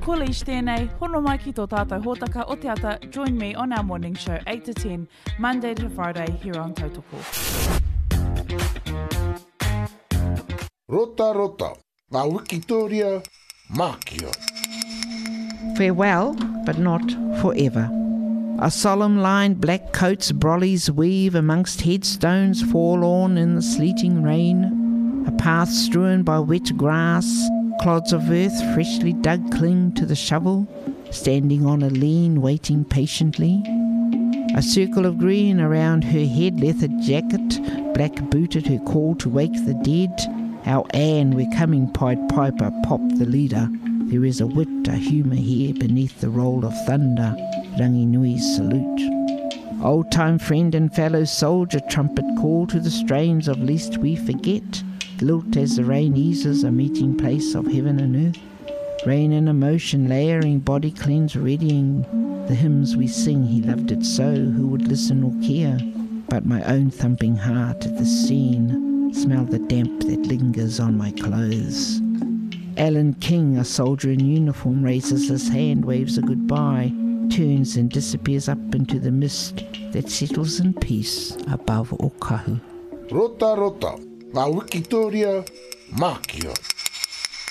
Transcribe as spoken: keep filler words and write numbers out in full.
Coolish tēnei, hono mai ki tō tātou hōtaka o te ata. Join me on our morning show eight to ten, Monday to Friday, here on Tautoko. Rota rota, ngā Wikitoria, Mākia. Farewell, but not forever. A solemn-lined black coats brollies weave amongst headstones forlorn in the sleeting rain. A path strewn by wet grass, clods of earth freshly dug cling to the shovel, standing on a lean, waiting patiently. A circle of green around her head, leather jacket, black booted her call to wake the dead. Our Anne, we're coming, Pied Piper, Pop the leader. There is a wit, a humour here beneath the roll of thunder, Ranginui's salute. Old-time friend and fellow soldier, trumpet call to the strains of Lest We Forget. Lilt as the rain eases, a meeting place of heaven and earth. Rain and emotion, layering, body cleanse, readying the hymns we sing. He loved it so, who would listen or care? But my own thumping heart at the scene, smell the damp that lingers on my clothes. Alan King, a soldier in uniform, raises his hand, waves a goodbye, turns and disappears up into the mist that settles in peace above Okahu. Rota rota, ngā Wikitoria, Mākia.